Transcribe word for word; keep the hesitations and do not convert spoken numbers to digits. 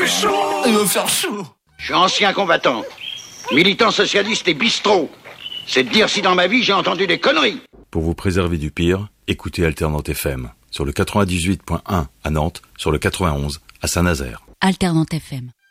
fait chaud. Il va faire chaud. Je suis ancien combattant, militant socialiste et bistrot. C'est de dire si dans ma vie j'ai entendu des conneries. Pour vous préserver du pire, écoutez Alternante F M. Sur le quatre-vingt-dix-huit point un à Nantes, sur le quatre-vingt-onze à Saint-Nazaire. Alternante F M.